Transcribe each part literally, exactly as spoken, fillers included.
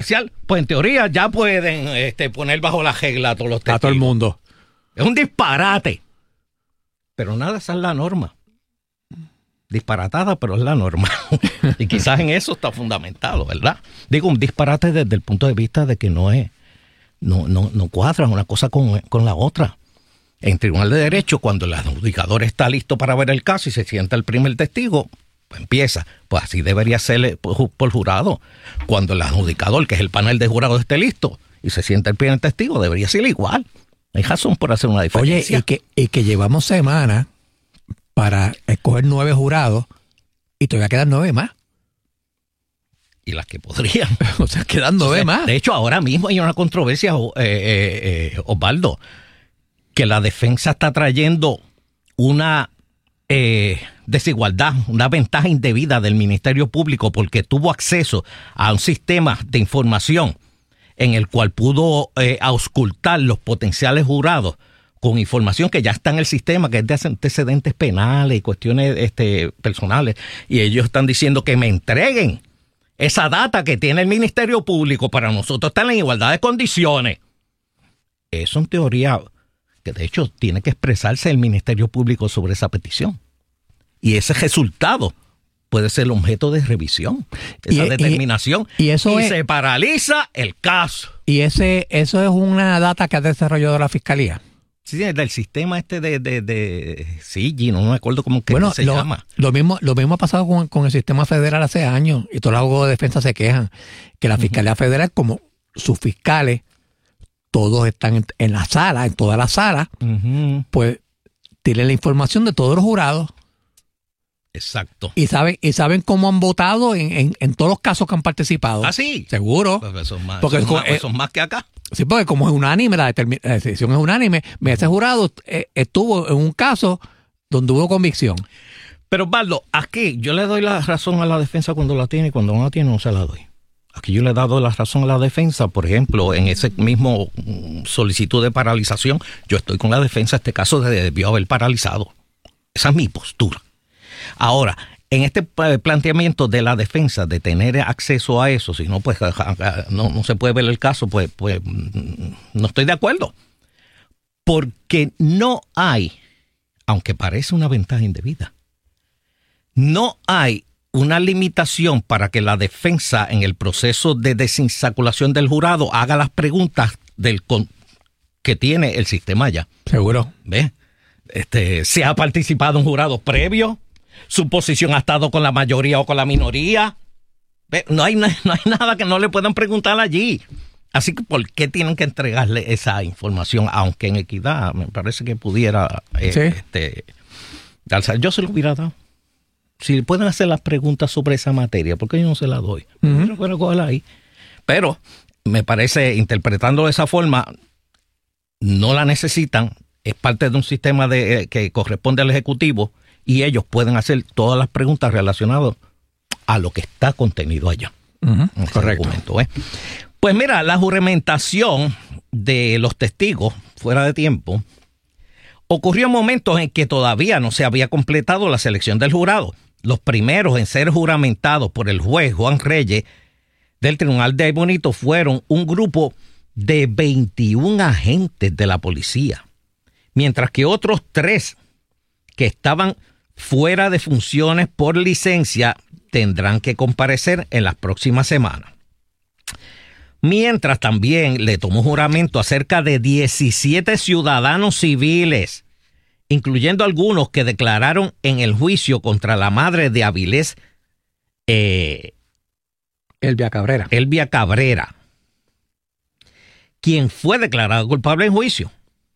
parcial, pues en teoría ya pueden este, poner bajo la regla a todos los testigos. A todo el mundo. Es un disparate. Pero nada, esa es la norma. Disparatada, pero es la norma. Y quizás en eso está fundamentado, ¿verdad? Digo, un disparate desde el punto de vista de que no es, no, no, no cuadra una cosa con, con la otra. En Tribunal de Derecho, cuando el adjudicador está listo para ver el caso y se sienta el primer testigo, pues empieza. Pues así debería ser por, por jurado. Cuando el adjudicador, que es el panel de jurados, esté listo y se sienta el primer testigo, debería ser igual. Hay razón por hacer una diferencia. Oye, y que, y que llevamos semanas para escoger nueve jurados y todavía quedan nueve más. Y las que podrían. O sea, quedan nueve más. De hecho, ahora mismo hay una controversia, eh, eh, eh, Osvaldo, que la defensa está trayendo una eh, desigualdad, una ventaja indebida del Ministerio Público porque tuvo acceso a un sistema de información en el cual pudo eh, auscultar los potenciales jurados con información que ya está en el sistema, que es de antecedentes penales y cuestiones este, personales. Y ellos están diciendo que me entreguen esa data que tiene el Ministerio Público para nosotros estar en igualdad de condiciones. Eso en teoría, que de hecho tiene que expresarse el Ministerio Público sobre esa petición. Y ese resultado puede ser el objeto de revisión, esa y, determinación, y, y, eso y es, se paraliza el caso. Y ese eso es una data que ha desarrollado la Fiscalía. Sí, del sistema este de, de, de sí, no me acuerdo cómo que bueno, se lo, llama. Lo mismo, lo mismo ha pasado con, con el sistema federal hace años, y todos los abogados de defensa se quejan, que la Fiscalía uh-huh. Federal, como sus fiscales, todos están en, en la sala, en toda la sala, uh-huh. pues tienen la información de todos los jurados. Exacto. Y saben, y saben cómo han votado en, en, en todos los casos que han participado. ¿Ah, sí? Seguro. Pues eso es más, porque eso es más, eh, eso es más que acá. Sí, porque como es unánime, la, determin- la decisión es unánime, ese jurado eh, estuvo en un caso donde hubo convicción. Pero, Osvaldo, aquí yo le doy la razón a la defensa cuando la tiene y cuando no la tiene no se la doy. Aquí yo le he dado la razón a la defensa, por ejemplo, en ese mismo solicitud de paralización, yo estoy con la defensa, este caso debió haber paralizado. Esa es mi postura. Ahora, en este planteamiento de la defensa de tener acceso a eso, si no, pues no, no se puede ver el caso, pues, pues no estoy de acuerdo. Porque no hay, aunque parece una ventaja indebida, no hay una limitación para que la defensa en el proceso de desinsaculación del jurado haga las preguntas del que tiene el sistema ya. Seguro. ¿Ves? Este, ¿se ha participado en jurados previos? ¿Su posición ha estado con la mayoría o con la minoría? ¿Ves? No hay, no hay nada que no le puedan preguntar allí. Así que, ¿por qué tienen que entregarle esa información? Aunque en equidad me parece que pudiera... Eh, ¿Sí? este, yo se lo hubiera dado. Si pueden hacer las preguntas sobre esa materia, ¿por qué yo no se la doy? Uh-huh. Pero, pero, ahí. pero me parece, interpretando de esa forma, no la necesitan. Es parte de un sistema de, eh, que corresponde al Ejecutivo y ellos pueden hacer todas las preguntas relacionadas a lo que está contenido allá. Uh-huh. Correcto. Documento, ¿eh? Pues mira, la juramentación de los testigos fuera de tiempo ocurrió en momentos en que todavía no se había completado la selección del jurado. Los primeros en ser juramentados por el juez Juan Reyes del Tribunal de Bonito fueron un grupo de veintiún agentes de la policía, mientras que otros tres que estaban fuera de funciones por licencia tendrán que comparecer en las próximas semanas. Mientras también le tomó juramento a cerca de diecisiete ciudadanos civiles, incluyendo algunos que declararon en el juicio contra la madre de Avilés, eh, Elvia Cabrera. Elvia Cabrera, quien fue declarado culpable en juicio.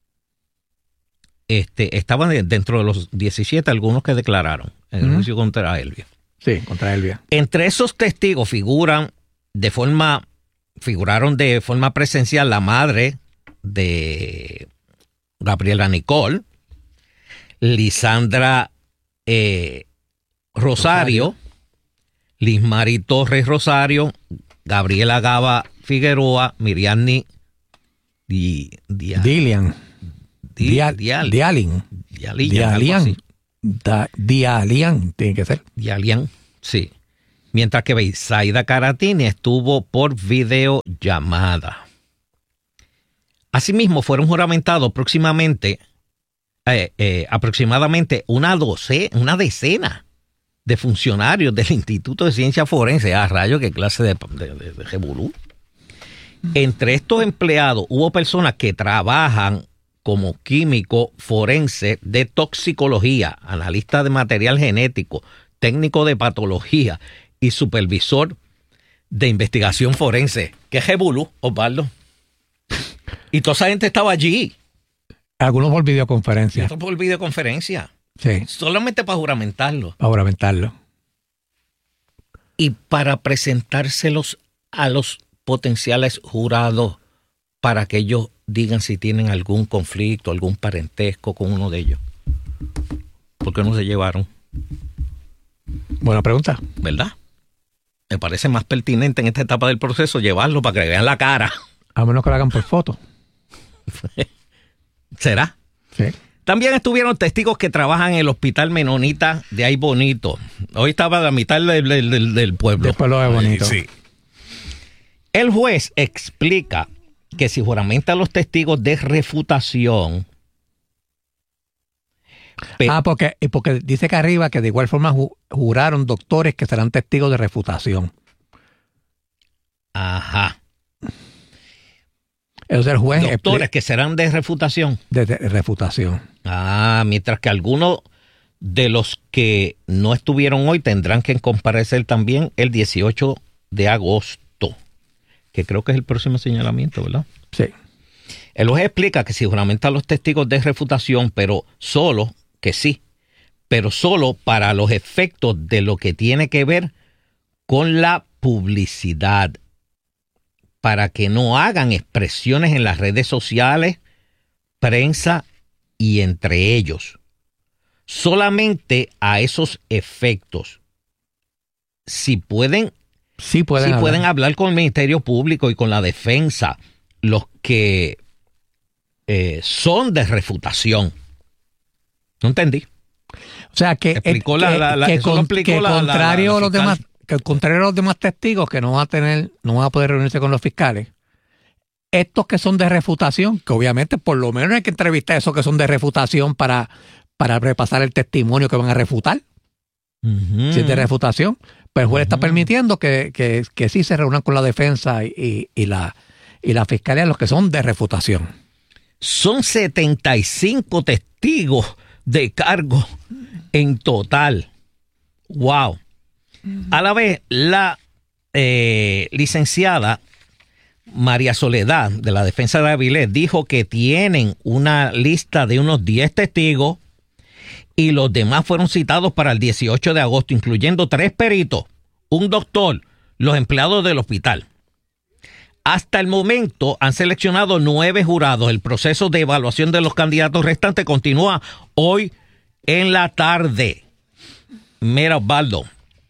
Este, estaban dentro de los diecisiete algunos que declararon en el uh-huh. juicio contra Elvia. Sí, contra Elvia. Entre esos testigos figuran de forma, figuraron de forma presencial la madre de Gabriela Nicole, Lisandra eh, Rosario, Rosario, Lismari Torres Rosario, Gabriela Gaba Figueroa, Miriamni Di, Di, Dilian. Di, Dial, Dial, Dialin. Dialian. Dialian. Da, Dialian, tiene que ser. Dialian, sí. mientras que Beisaida Caratini estuvo por videollamada. Asimismo, fueron juramentados próximamente, eh, eh, aproximadamente una docena, una decena de funcionarios del Instituto de Ciencia Forense. Ah, rayo, qué clase de, de, de, de revolú. Entre estos empleados hubo personas que trabajan como químico forense de toxicología, analista de material genético, técnico de patología y supervisor de investigación forense. ¿Qué revolú, Osvaldo? Y toda esa gente estaba allí. Algunos por videoconferencia. Otros por videoconferencia. Sí. Solamente para juramentarlo. Para juramentarlo. Y para presentárselos a los potenciales jurados para que ellos digan si tienen algún conflicto, algún parentesco con uno de ellos. ¿Por qué no se llevaron? Buena pregunta. ¿Verdad? Me parece más pertinente en esta etapa del proceso llevarlo para que vean la cara. A menos que lo hagan por foto. ¿Será? Sí. También estuvieron testigos que trabajan en el Hospital Menonita de Ay Bonito. Hoy estaba la mitad del, del, del pueblo. Del pueblo de Bonito. Sí. El juez explica que si juramenta a los testigos de refutación... Pe- ah, porque, porque dice que arriba que de igual forma ju- juraron doctores que serán testigos de refutación. Ajá. Es el juez Doctores expli- que serán de refutación. de, de refutación. Ah, mientras que algunos de los que no estuvieron hoy tendrán que comparecer también el dieciocho de agosto, que creo que es el próximo señalamiento, ¿verdad? Sí. El juez explica que si juramenta a los testigos de refutación, pero solo, que sí, pero solo para los efectos de lo que tiene que ver con la publicidad, para que no hagan expresiones en las redes sociales, prensa y entre ellos. Solamente a esos efectos. Si pueden, Sí pueden, si hablar. pueden hablar con el Ministerio Público y con la defensa, los que eh, son de refutación. ¿No entendí? O sea, que, Explicó eh, la- que- la- la- que eso lo con- explicó que la- la- contrario la- la a los fiscal. demás, que contrario a los demás testigos que no van a tener, no van a poder reunirse con los fiscales. Estos que son de refutación, que obviamente por lo menos hay que entrevistar a esos que son de refutación para, para repasar el testimonio que van a refutar. Uh-huh. Si es de refutación, pues el juez está Ujú. permitiendo que, que, que sí se reúnan con la defensa y, y, y la y la fiscalía, los que son de refutación. Son setenta y cinco testigos de cargo en total. Wow. A la vez, la eh, licenciada María Soledad, de la defensa de Avilés, dijo que tienen una lista de unos diez testigos y los demás fueron citados para el dieciocho de agosto, incluyendo tres peritos, un doctor, los empleados del hospital. Hasta el momento han seleccionado nueve jurados. El proceso de evaluación de los candidatos restantes continúa hoy en la tarde. Mira, Osvaldo,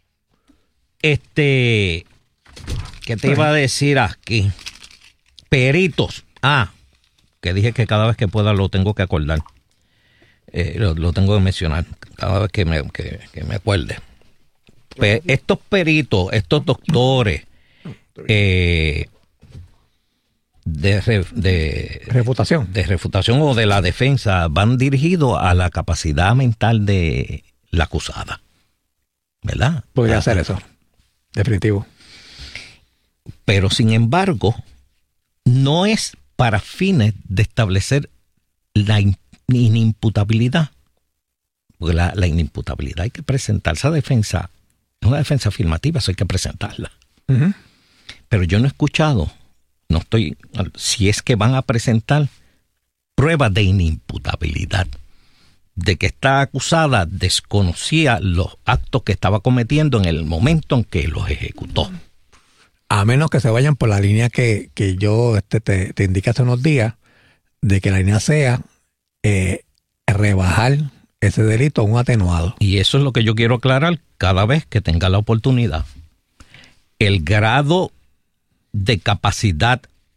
este, ¿qué te iba a decir aquí? Peritos. Ah, que dije que cada vez que pueda lo tengo que acordar. Eh, lo, lo tengo que mencionar cada vez que me, que, que me acuerde. Pe- estos peritos, estos doctores, eh, de, re- de, Refutación. de refutación o de la defensa van dirigidos a la capacidad mental de la acusada, ¿verdad? Podría Ah, ser eso. Definitivo. Pero sin embargo, no es para fines de establecer la in- inimputabilidad. Porque la, la inimputabilidad hay que presentar. Esa defensa es una defensa afirmativa, eso hay que presentarla. Uh-huh. Pero yo no he escuchado, no estoy, si es que van a presentar pruebas de inimputabilidad, de que esta acusada desconocía los actos que estaba cometiendo en el momento en que los ejecutó. A menos que se vayan por la línea que, que yo este, te, te indiqué hace unos días, de que la línea sea eh, rebajar ese delito a un atenuado. Y eso es lo que yo quiero aclarar cada vez que tenga la oportunidad. El grado de capacidad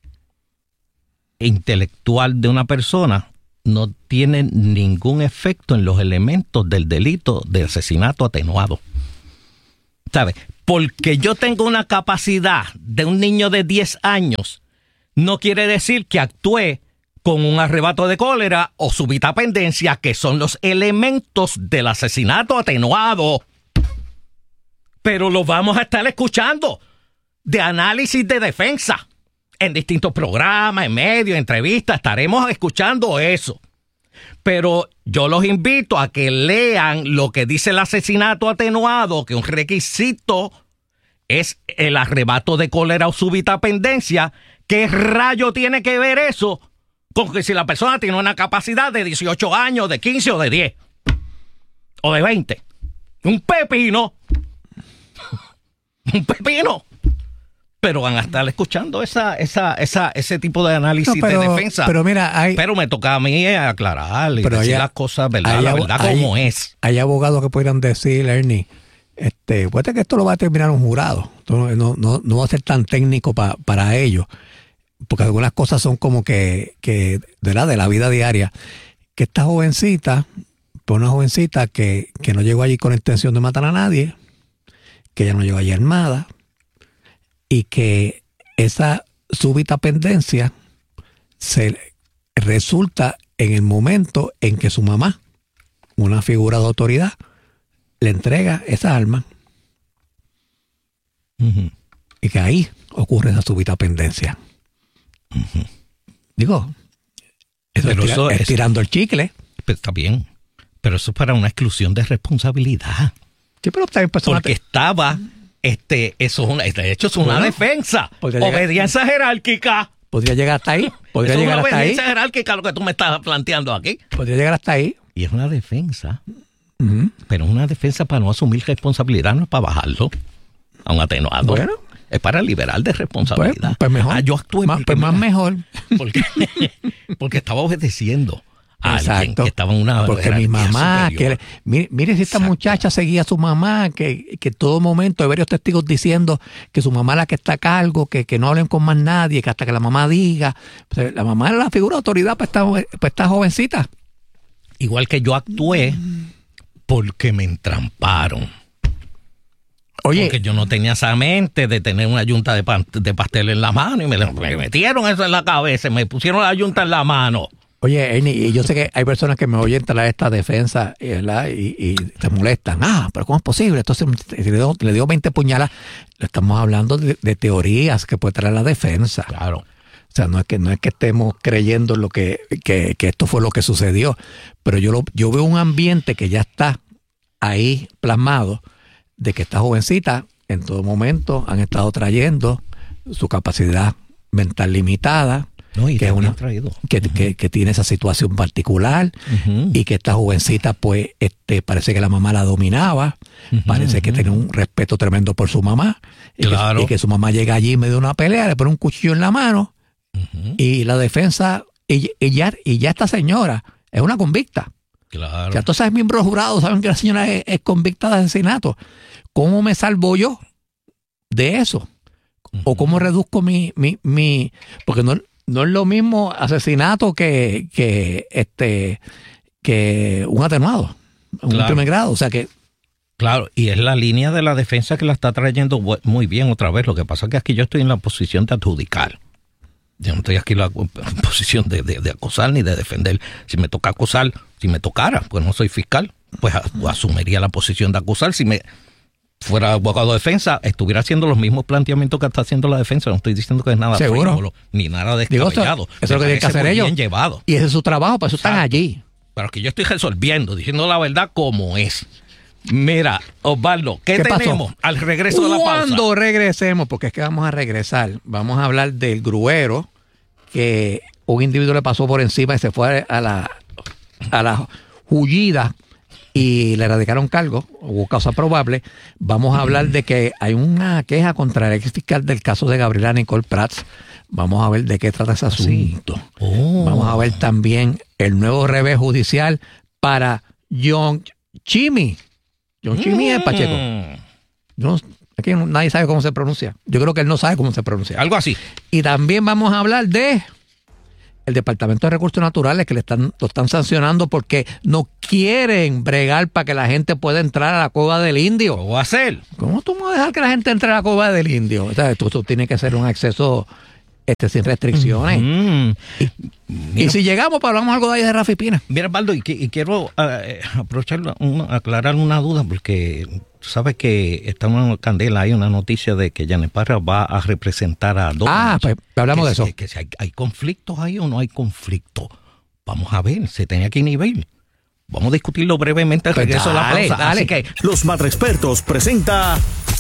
intelectual de una persona no tiene ningún efecto en los elementos del delito de asesinato atenuado. ¿Sabes? porque yo tengo una capacidad de un niño de diez años, no quiere decir que actúe con un arrebato de cólera o súbita pendencia, que son los elementos del asesinato atenuado. Pero lo vamos a estar escuchando de análisis de defensa en distintos programas, en medios, entrevistas. Estaremos escuchando eso. Pero yo los invito a que lean lo que dice el asesinato atenuado, que un requisito es el arrebato de cólera o súbita pendencia. ¿Qué rayo tiene que ver eso con que si la persona tiene una capacidad de dieciocho años, de quince o de diez? O de veinte. Un pepino. Un pepino. Pero van a estar escuchando esa, esa, esa, ese tipo de análisis no, pero, de defensa. Pero mira, hay, pero me toca a mí aclarar y decir hay, las cosas, ¿verdad? Hay, la verdad hay, como es. Hay abogados que podrían decir, Ernie, este, puede que esto lo va a terminar un jurado. No, no, no, no va a ser tan técnico pa, para ellos. Porque algunas cosas son como que, que ¿verdad? De la vida diaria. Que esta jovencita, pues una jovencita que, que no llegó allí con la intención de matar a nadie, que ella no llegó allí armada, y que esa súbita pendencia se resulta en el momento en que su mamá, una figura de autoridad, le entrega esa arma. Uh-huh. Y que ahí ocurre esa súbita pendencia. Uh-huh. Digo, eso, es, tira, eso es, es tirando el chicle. Está bien, pero eso es para una exclusión de responsabilidad. Sí, pero está bien, porque estaba... Este, eso es una, de hecho es una bueno, defensa. Obediencia llegar, jerárquica. Podría llegar hasta ahí. Podría es llegar una hasta obediencia ahí. jerárquica lo que tú me estás planteando aquí. Podría llegar hasta ahí. Y es una defensa. Uh-huh. Pero es una defensa para no asumir responsabilidad, no es para bajarlo a un atenuado. Bueno. Es para liberar de responsabilidad. Pues, pues mejor. Ah, yo actué más, pues más mejor. Porque, porque estaba obedeciendo. Exacto, que estaba en una porque mi mamá, que, mire, mire si esta Exacto. muchacha seguía a su mamá, que, que todo momento hay varios testigos diciendo que su mamá es la que está a cargo, que, que no hablen con más nadie, que hasta que la mamá diga. Pues la mamá es la figura de autoridad para esta, para esta jovencita. Igual que yo actué porque me entramparon. Oye, porque yo no tenía esa mente de tener una yunta de, pan, de pastel en la mano y me, me metieron eso en la cabeza, me pusieron la yunta en la mano. Oye, Ernie, y yo sé que hay personas que me oyen traer esta defensa, ¿verdad? Y, y se molestan. Ah, pero ¿cómo es posible? Entonces le dio, le dio veinte puñalas. Le estamos hablando de, de teorías que puede traer la defensa. Claro. O sea, no es que no es que estemos creyendo lo que, que, que esto fue lo que sucedió, pero yo lo, yo veo un ambiente que ya está ahí plasmado de que esta jovencita en todo momento han estado trayendo su capacidad mental limitada. No, y que, es una, traído. Que, uh-huh. que, que tiene esa situación particular uh-huh. y que esta jovencita pues este parece que la mamá la dominaba, uh-huh. parece uh-huh. que tenía un respeto tremendo por su mamá y, claro. que, y que su mamá llega allí en medio de una pelea, le pone un cuchillo en la mano uh-huh. y la defensa y, y, ya, y ya esta señora es una convicta. Claro. Ya todos esos miembros jurados saben que la señora es, es convicta de asesinato. ¿Cómo me salvo yo de eso? Uh-huh. ¿O cómo reduzco mi... mi, mi porque no... No es lo mismo asesinato que, que este que un atenuado, un claro. primer grado, o sea que claro, y es la línea de la defensa que la está trayendo muy bien otra vez. Lo que pasa es que aquí yo estoy en la posición de adjudicar. Yo no estoy aquí en la posición de, de, de acusar ni de defender. Si me toca acusar, si me tocara, pues no soy fiscal, pues asumiría la posición de acusar. Si me fuera abogado de defensa, estuviera haciendo los mismos planteamientos que está haciendo la defensa. No estoy diciendo que es nada frívolo, ni nada descabellado. Digo, eso, eso es lo que tienen que hacer ellos. Bien llevado. Y ese es su trabajo, para eso Exacto. están allí. Pero que yo estoy resolviendo, diciendo la verdad como es. Mira, Osvaldo, ¿qué, ¿Qué tenemos pasó? Al regreso de la pausa? Cuando regresemos, porque es que vamos a regresar, vamos a hablar del gruero que un individuo le pasó por encima y se fue a la, a la hullida y le erradicaron cargo, hubo causa probable. Vamos a hablar de que hay una queja contra el ex fiscal del caso de Gabriela Nicole Prats. Vamos a ver de qué trata ese asunto. Sí. Oh. Vamos a ver también el nuevo revés judicial para John Chimmy. John Chimmy mm. es Pacheco. Yo, aquí nadie sabe cómo se pronuncia. Yo creo que él no sabe cómo se pronuncia. Algo así. Y también vamos a hablar de el Departamento de Recursos Naturales que le están, lo están sancionando porque no quieren bregar para que la gente pueda entrar a la Cueva del Indio. ¿Cómo va a ser? ¿Cómo tú vas a dejar que la gente entre a la Cueva del Indio? O sea, esto, esto tiene que ser un acceso este, sin restricciones. Mm-hmm. Y, y si llegamos, pues hablamos algo de ahí de Rafi Pina. Mira, Baldo, y, y quiero uh, aprovechar, una, aclarar una duda, porque tú sabes que está en candela, hay una noticia de que Janet Parra va a representar a Donald. Ah, pues hablamos que, de eso. Que, que si hay, hay conflictos ahí o no hay conflictos. Vamos a ver, se tenía que inhibir. Vamos a discutirlo brevemente al pues regreso dale, a la pausa. Dale. Así que Los Madreexpertos presenta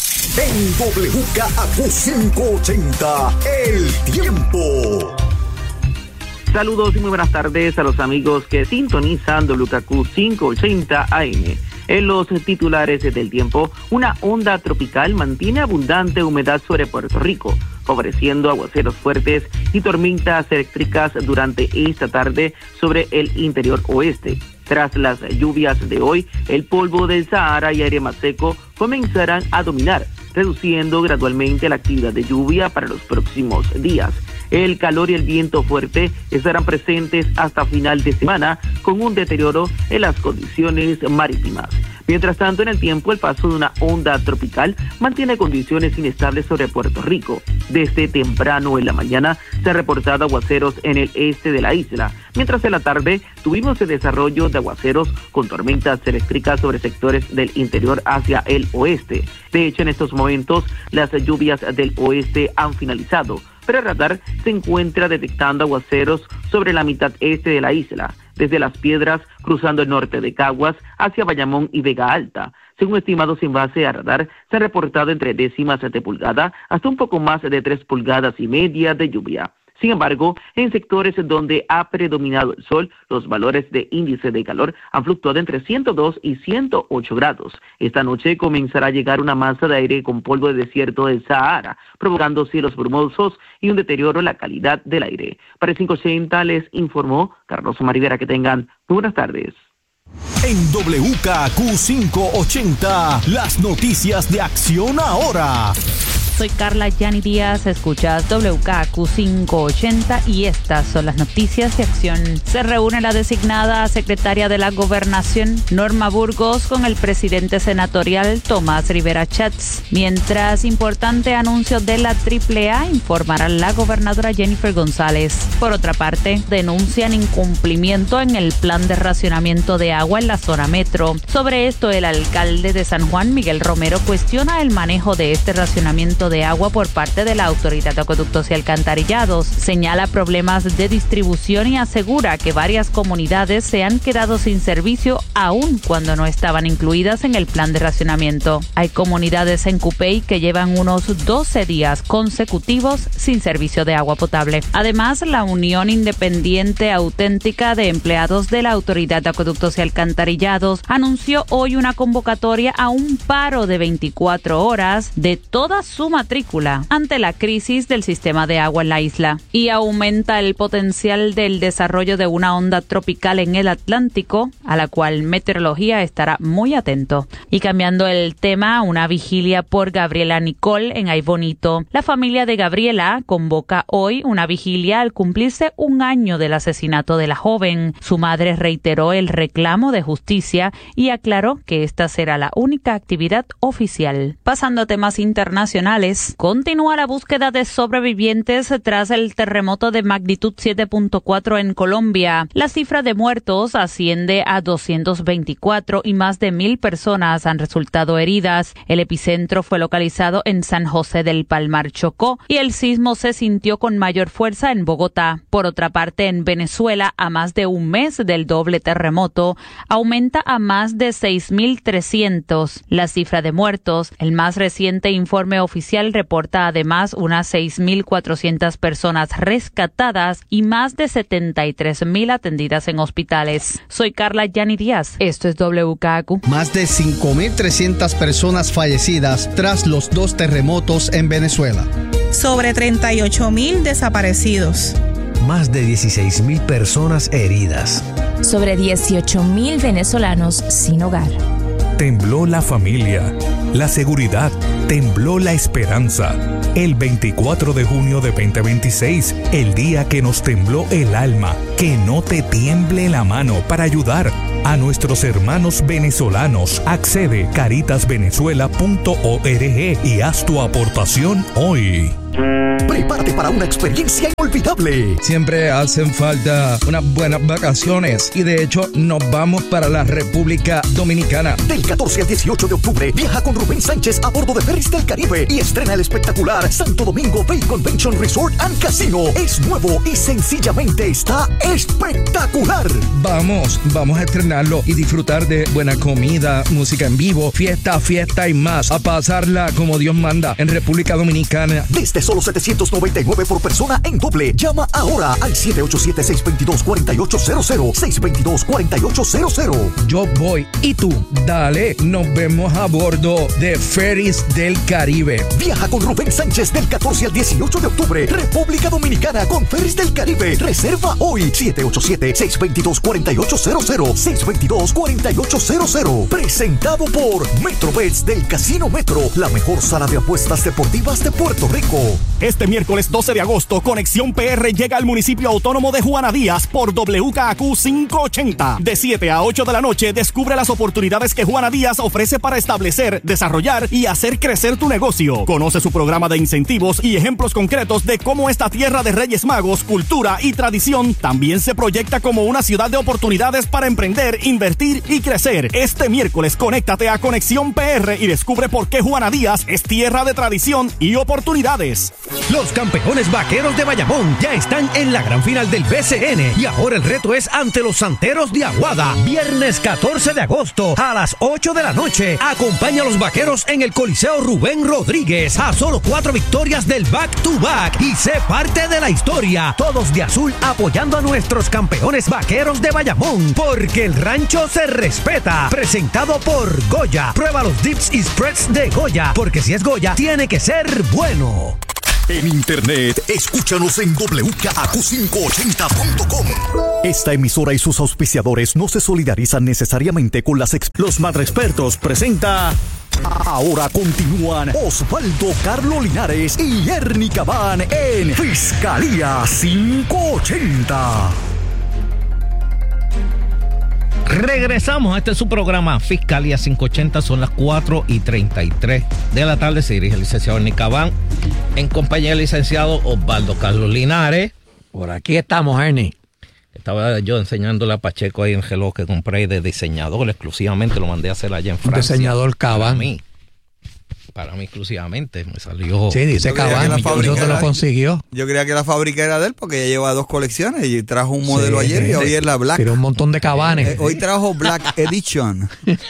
en W K A Q quinientos ochenta El Tiempo. Saludos y muy buenas tardes a los amigos que sintonizan W K Q quinientos ochenta A M. En los titulares del tiempo, una onda tropical mantiene abundante humedad sobre Puerto Rico, favoreciendo aguaceros fuertes y tormentas eléctricas durante esta tarde sobre el interior oeste. Tras las lluvias de hoy, el polvo del Sahara y aire más seco comenzarán a dominar, reduciendo gradualmente la actividad de lluvia para los próximos días. El calor y el viento fuerte estarán presentes hasta final de semana, con un deterioro en las condiciones marítimas. Mientras tanto, en el tiempo, el paso de una onda tropical mantiene condiciones inestables sobre Puerto Rico. Desde temprano en la mañana se han reportado aguaceros en el este de la isla, mientras en la tarde tuvimos el desarrollo de aguaceros con tormentas eléctricas sobre sectores del interior hacia el oeste. De hecho, en estos momentos, las lluvias del oeste han finalizado, pero el radar se encuentra detectando aguaceros sobre la mitad este de la isla, desde Las Piedras, cruzando el norte de Caguas, hacia Bayamón y Vega Alta. Según estimados en base a radar, se han reportado entre décimas de pulgada hasta un poco más de tres pulgadas y media de lluvia. Sin embargo, en sectores donde ha predominado el sol, los valores de índice de calor han fluctuado entre ciento dos y ciento ocho grados. Esta noche comenzará a llegar una masa de aire con polvo de desierto del Sahara, provocando cielos brumosos y un deterioro en la calidad del aire. Para el quinientos ochenta les informó Carlos Marivera. Que tengan muy buenas tardes. En W K A Q quinientos ochenta, las noticias de Acción Ahora. Soy Carla Yani Díaz, escuchas W K A Q quinientos ochenta y estas son las noticias de acción. Se reúne la designada secretaria de la Gobernación, Norma Burgos, con el presidente senatorial, Tomás Rivera Chats. Mientras, importante anuncio de la triple A, informará la gobernadora Jennifer González. Por otra parte, denuncian incumplimiento en el plan de racionamiento de agua en la zona metro. Sobre esto, el alcalde de San Juan, Miguel Romero, cuestiona el manejo de este racionamiento de agua por parte de la Autoridad de Acueductos y Alcantarillados. Señala problemas de distribución y asegura que varias comunidades se han quedado sin servicio aun cuando no estaban incluidas en el plan de racionamiento. Hay comunidades en Cupey que llevan unos doce días consecutivos sin servicio de agua potable. Además, la Unión Independiente Auténtica de Empleados de la Autoridad de Acueductos y Alcantarillados anunció hoy una convocatoria a un paro de veinticuatro horas de toda su matrícula ante la crisis del sistema de agua en la isla. Y aumenta el potencial del desarrollo de una onda tropical en el Atlántico, a la cual Meteorología estará muy atento. Y cambiando el tema, una vigilia por Gabriela Nicole en Ay Bonito. La familia de Gabriela convoca hoy una vigilia al cumplirse un año del asesinato de la joven. Su madre reiteró el reclamo de justicia y aclaró que esta será la única actividad oficial. Pasando a temas internacionales, continúa la búsqueda de sobrevivientes tras el terremoto de magnitud siete punto cuatro en Colombia. La cifra de muertos asciende a doscientos veinticuatro y más de mil personas han resultado heridas. El epicentro fue localizado en San José del Palmar, Chocó, y el sismo se sintió con mayor fuerza en Bogotá. Por otra parte, en Venezuela, a más de un mes del doble terremoto, aumenta a más de seis mil trescientos. La cifra de muertos, el más reciente informe oficial, reporta además unas seis mil cuatrocientas personas rescatadas y más de setenta y tres mil atendidas en hospitales. Soy Carla Yani Díaz. Esto es W K A Q. Más de cinco mil trescientas personas fallecidas tras los dos terremotos en Venezuela. Sobre treinta y ocho mil desaparecidos. Más de dieciséis mil personas heridas. Sobre dieciocho mil venezolanos sin hogar. tembló la familia, la seguridad, tembló la esperanza. El veinticuatro de junio de veinte veintiséis, el día que nos tembló el alma, que no te tiemble la mano para ayudar a nuestros hermanos venezolanos. Accede caritas venezuela punto org y haz tu aportación hoy. Prepárate para una experiencia inolvidable. Siempre hacen falta unas buenas vacaciones y de hecho nos vamos para la República Dominicana. Del catorce al dieciocho de octubre viaja con Rubén Sánchez a bordo de Ferries del Caribe y estrena el espectacular Santo Domingo Bay Convention Resort and Casino. Es nuevo y sencillamente está espectacular. Vamos, vamos a estrenarlo y disfrutar de buena comida, música en vivo, fiesta, fiesta y más. A pasarla como Dios manda en República Dominicana. Desde solo setecientos noventa y nueve por persona en doble. Llama ahora al siete ocho siete, seis dos dos, cuatro ocho cero cero. seis dos dos, cuatro ocho cero cero. Yo voy. ¿Y tú? Dale, nos vemos a bordo de Ferries del Caribe. Viaja con Rubén Sánchez del catorce al dieciocho de octubre. República Dominicana con Ferries del Caribe. Reserva hoy. siete ocho siete, seis dos dos, cuatro ocho cero cero. seis dos dos, cuatro ocho cero cero. Presentado por Metrobets del Casino Metro, la mejor sala de apuestas deportivas de Puerto Rico. Este miércoles doce de agosto, Conexión P R llega al municipio autónomo de Juana Díaz por W K A Q quinientos ochenta. De siete a ocho de la noche, descubre las oportunidades que Juana Díaz ofrece para establecer, desarrollar y hacer crecer tu negocio. Conoce su programa de incentivos y ejemplos concretos de cómo esta tierra de Reyes Magos, cultura y tradición también se proyecta como una ciudad de oportunidades para emprender, invertir y crecer. Este miércoles, conéctate a Conexión P R y descubre por qué Juana Díaz es tierra de tradición y oportunidades. Los campeones vaqueros de Bayamón ya están en la gran final del B C N y ahora el reto es ante los Santeros de Aguada. Viernes catorce de agosto a las ocho de la noche. Acompaña a los vaqueros en el Coliseo Rubén Rodríguez a solo cuatro victorias del back to back y sé parte de la historia. Todos de azul apoyando a nuestros campeones vaqueros de Bayamón, porque el rancho se respeta. Presentado por Goya. Prueba los dips y spreads de Goya, porque si es Goya, tiene que ser bueno. En internet, escúchanos en W K A Q quinientos ochenta punto com. Esta emisora y sus auspiciadores no se solidarizan necesariamente con las ex... Los Madreexpertos presenta... Ahora continúan Osvaldo Carlo Linares y Ernie Cabán en Fiscalía quinientos ochenta. Regresamos a este su programa Fiscalía quinientos ochenta. Son las cuatro y treinta y tres de la tarde. Se dirige el licenciado Ernie Cabán en compañía del licenciado Osvaldo Carlos Linares. Por aquí estamos, Ernie. Estaba yo enseñándole a Pacheco ahí en el reloj que compré de diseñador exclusivamente. Lo mandé a hacer allá en Francia. Diseñador Cabán. Para mí. Para mí exclusivamente. Me salió... Sí, dice Cabán. Yo te lo consiguió. Yo creía que la fábrica era de él porque ya lleva dos colecciones y trajo un modelo sí, ayer sí, y hoy sí. Es la Black. Tiró un montón de Cabanes. Eh, hoy trajo Black Edition.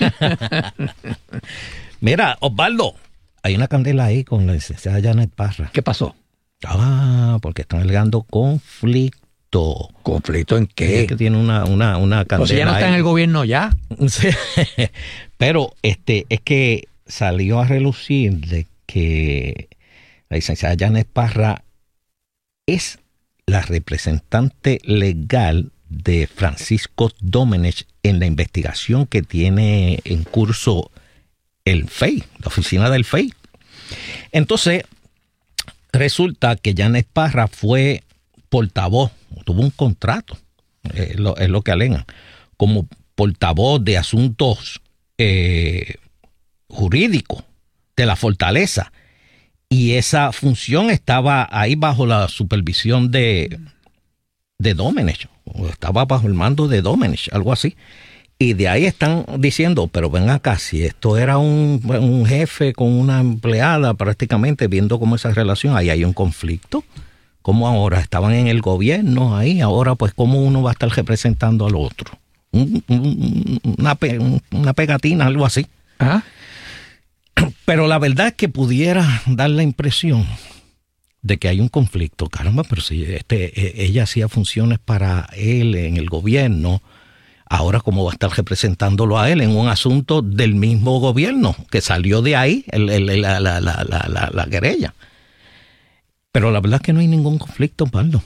Mira, Osvaldo, hay una candela ahí con la licenciada Janet Parra. ¿Qué pasó? Ah, porque están alegando conflicto. ¿Conflicto en qué? Es que tiene una, una, una candela. Pues si ya no está ahí. En el gobierno ya. Sí. Pero este es que salió a relucir de que la licenciada Janet Parra es la representante legal de Francisco Domenech en la investigación que tiene en curso el F E I, la oficina del F E I. Entonces, resulta que Janet Parra fue portavoz, tuvo un contrato, eh, lo, es lo que alegan, como portavoz de asuntos eh, jurídicos de la Fortaleza. Y esa función estaba ahí bajo la supervisión de, de Domenech, o estaba bajo el mando de Domenech, algo así. Y de ahí están diciendo, pero ven acá, si esto era un, un jefe con una empleada prácticamente, viendo cómo esa relación, ahí hay un conflicto. ¿Cómo ahora? Estaban en el gobierno ahí, ahora pues cómo uno va a estar representando al otro. Un, un, una, pe, una pegatina, algo así. ¿Ah? Pero la verdad es que pudiera dar la impresión de que hay un conflicto. Caramba, pero si este, ella hacía funciones para él en el gobierno, ahora cómo va a estar representándolo a él en un asunto del mismo gobierno, que salió de ahí el, el, la, la, la, la, la, la querella. Pero la verdad es que no hay ningún conflicto, Pablo.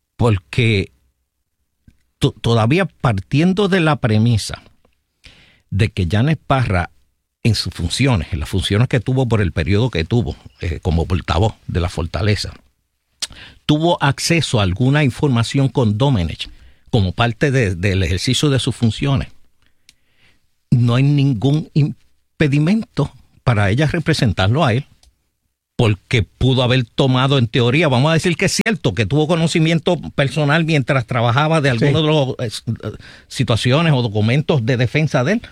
Porque t- todavía partiendo de la premisa de que Janet Parra, en sus funciones, en las funciones que tuvo por el periodo que tuvo eh, como portavoz de la Fortaleza, tuvo acceso a alguna información con Domenech como parte de, del ejercicio de sus funciones, no hay ningún impedimento para ella representarlo a él, porque pudo haber tomado, en teoría, vamos a decir que es cierto, que tuvo conocimiento personal mientras trabajaba de alguna sí. de las eh, situaciones o documentos de defensa de él.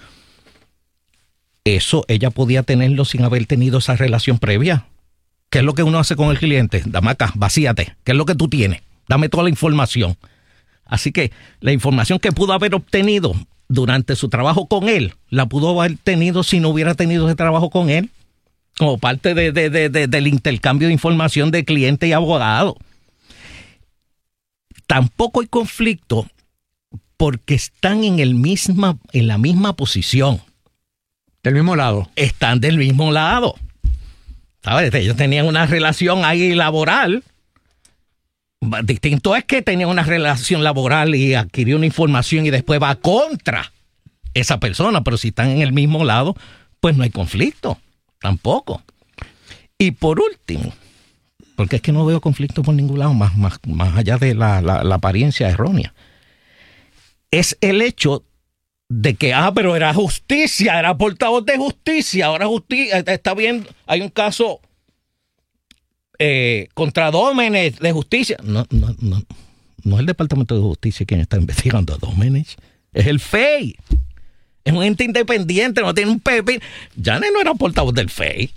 Eso ella podía tenerlo sin haber tenido esa relación previa. ¿Qué es lo que uno hace con el cliente? Dame acá, vacíate. ¿Qué es lo que tú tienes? Dame toda la información. Así que la información que pudo haber obtenido durante su trabajo con él, la pudo haber tenido si no hubiera tenido ese trabajo con él, como parte de, de, de, de, del intercambio de información de cliente y abogado. Tampoco hay conflicto porque están en, el misma, en la misma posición. Del mismo lado. Están del mismo lado. ¿Sabes? Ellos tenían una relación ahí laboral. Distinto es que tenía una relación laboral y adquirió una información y después va contra esa persona, pero si están en el mismo lado, pues no hay conflicto, tampoco. Y por último, porque es que no veo conflicto por ningún lado, más, más, más allá de la, la, la apariencia errónea, es el hecho de que, ah, pero era justicia, era portavoz de justicia, ahora justicia, está bien, hay un caso Eh, contra Domenech de justicia. No, no, no, no es el Departamento de Justicia quien está investigando a Domenech, es el F E I. Es un ente independiente, no tiene un pepín. Janet no era portavoz del F E I.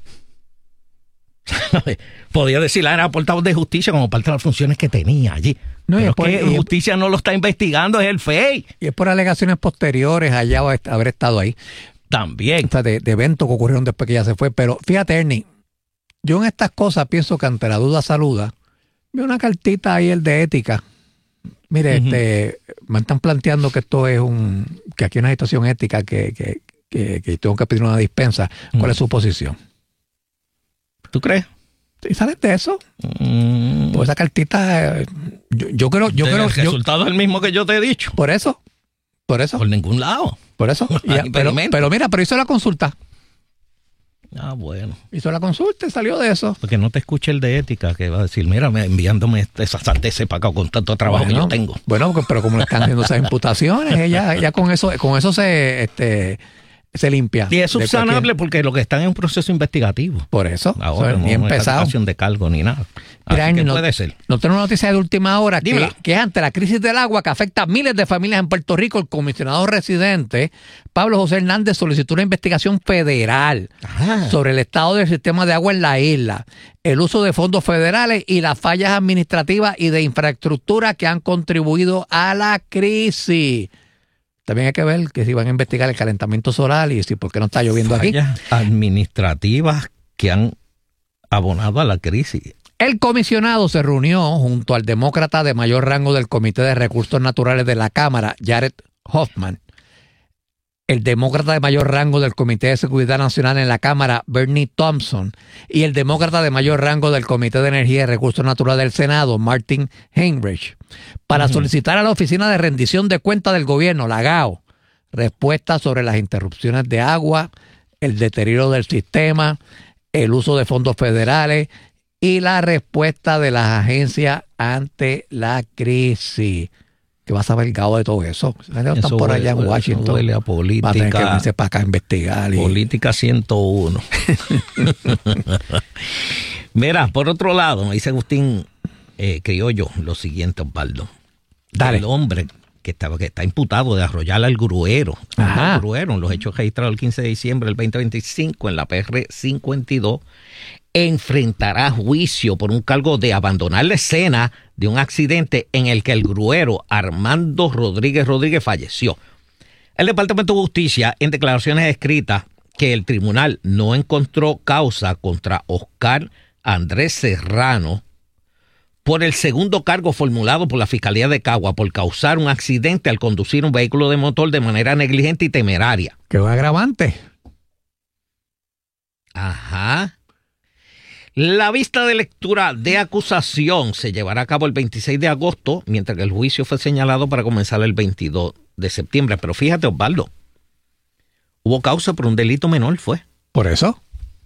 Podía decir, ah, era portavoz de justicia como parte de las funciones que tenía allí. No, pero es por, que justicia no lo está investigando, es el F E I. Y es por alegaciones posteriores allá haber estado ahí. También. O sea, de, de eventos que ocurrieron después que ya se fue. Pero fíjate, Ernie, yo en estas cosas pienso que ante la duda saluda. Vi una cartita ahí, el de ética. Mire, uh-huh. este, me están planteando que esto es un, que aquí hay una situación ética que, que, que, que tengo que pedir una dispensa. ¿Cuál uh-huh. es su posición? ¿Tú crees? ¿Y sabes de eso? Uh-huh. Pues esa cartita, yo, yo creo, yo creo. El resultado es el mismo que yo te he dicho. Por eso, por eso. Por ningún lado. Por eso. Ya, pero, pero mira, pero hizo la consulta. Ah, bueno. Hizo la consulta y salió de eso. Porque no te escuche el de ética que va a decir, mira, enviándome esa santese para acá con tanto trabajo bueno, que yo tengo. Bueno, pero como le están haciendo esas imputaciones, ella, ella con eso, con eso se, este, se limpia. Y es subsanable porque lo que están es un proceso investigativo. Por eso. Ahora no, ni no empezado. Es de cargo ni nada. Mira, Así que no, puede ser. No tengo una noticia de última hora que, que es ante la crisis del agua que afecta a miles de familias en Puerto Rico. El comisionado residente Pablo José Hernández solicitó una investigación federal Ajá. sobre el estado del sistema de agua en la isla, el uso de fondos federales y las fallas administrativas y de infraestructura que han contribuido a la crisis. También hay que ver que si van a investigar el calentamiento solar y si por qué no está lloviendo fallas aquí. Administrativas que han abonado a la crisis. El comisionado se reunió junto al demócrata de mayor rango del Comité de Recursos Naturales de la Cámara, Jared Hoffman, el demócrata de mayor rango del Comité de Seguridad Nacional en la Cámara, Bernie Thompson, y el demócrata de mayor rango del Comité de Energía y Recursos Naturales del Senado, Martin Heinrich, para uh-huh. solicitar a la Oficina de Rendición de Cuentas del Gobierno, la G A O, respuestas sobre las interrupciones de agua, el deterioro del sistema, el uso de fondos federales y la respuesta de las agencias ante la crisis. ¿Qué va a saber el G A O de todo eso? Están eso por allá huele, en Washington. Huele a política. Va a tener que venirse para acá a investigar. Y... Política ciento uno. Mira, por otro lado, me dice Agustín eh, Criollo lo siguiente, Osvaldo. Dale. El hombre que está, que está imputado de arrollar al gruero, al gruero en los hechos registrados el quince de diciembre del veinte veinticinco en la P R cincuenta y dos, enfrentará juicio por un cargo de abandonar la escena de un accidente en el que el gruero Armando Rodríguez Rodríguez falleció. El Departamento de Justicia, en declaraciones escritas, que el tribunal no encontró causa contra Oscar Andrés Serrano por el segundo cargo formulado por la Fiscalía de Cagua por causar un accidente al conducir un vehículo de motor de manera negligente y temeraria. ¿Qué agravante? Ajá. La vista de lectura de acusación se llevará a cabo el veintiséis de agosto, mientras que el juicio fue señalado para comenzar el veintidós de septiembre. Pero fíjate, Osvaldo, Hubo causa por un delito menor, fue. ¿Por eso?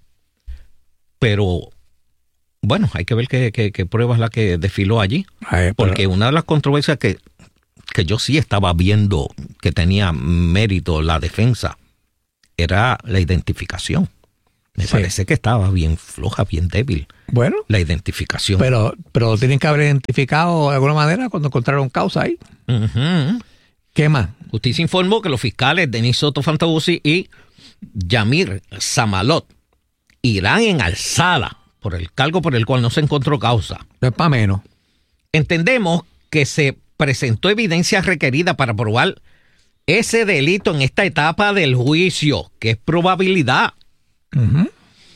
Pero, bueno, hay que ver qué, qué, qué prueba es la que desfiló allí. Ay, porque pero... una de las controversias que, que yo sí estaba viendo que tenía mérito la defensa era la identificación. Me sí. parece que estaba bien floja, bien débil. Bueno. La identificación. Pero, pero tienen que haber identificado de alguna manera cuando encontraron causa ahí. Uh-huh. ¿Qué más? Justicia informó que los fiscales Denis Soto Fantuzzi y Yamir Samalot irán en alzada por el cargo por el cual no se encontró causa. No es para menos. Entendemos que se presentó evidencia requerida para probar ese delito en esta etapa del juicio, que es probabilidad. Uh-huh.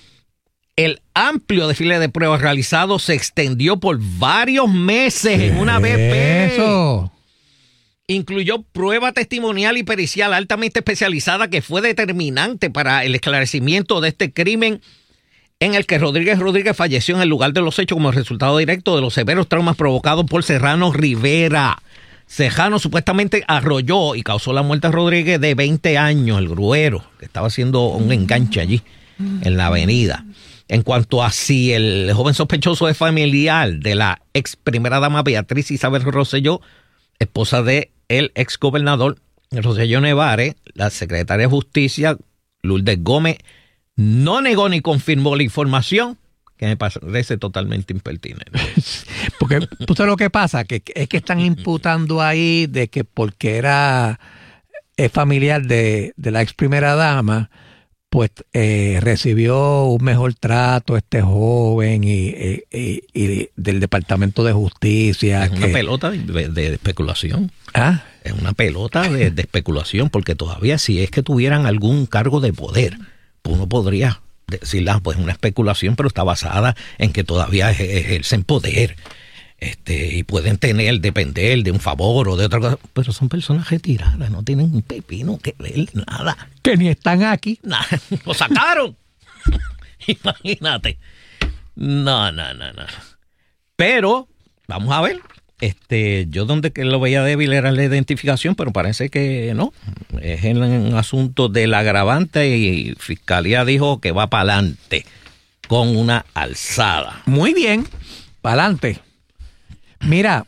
El amplio desfile de pruebas realizado se extendió por varios meses en una B P. Eso. Incluyó prueba testimonial y pericial altamente especializada que fue determinante para el esclarecimiento de este crimen en el que Rodríguez Rodríguez falleció en el lugar de los hechos como resultado directo de los severos traumas provocados por Serrano Rivera. Serrano supuestamente arrolló y causó la muerte a Rodríguez de veinte años, el gruero, que estaba haciendo un enganche allí en la avenida. En cuanto a si el joven sospechoso es familiar de la ex primera dama Beatriz Isabel Rosselló, esposa de el ex gobernador Rosselló Nevares, la secretaria de Justicia Lourdes Gómez no negó ni confirmó la información, que me parece totalmente impertinente. Porque tú sabes lo que pasa, que es que están imputando ahí de que porque era es familiar de, de la ex primera dama, pues eh, recibió un mejor trato este joven y, y, y, y del Departamento de Justicia. Es que... una pelota de, de especulación. ¿Ah? Es una pelota de, de especulación, porque todavía si es que tuvieran algún cargo de poder, uno podría decir, ah, pues una especulación, pero está basada en que todavía ejercen poder. Este, y pueden tener, depender de un favor o de otra cosa, pero son personas retiradas, no tienen un pepino que ver, nada. Que ni están aquí. Nada, lo sacaron. Imagínate. No, no, no, no. Pero, vamos a ver, este, yo donde que lo veía débil era la identificación, pero parece que no. Es en un asunto del agravante y Fiscalía dijo que va para adelante con una alzada. Muy bien, para adelante. Mira,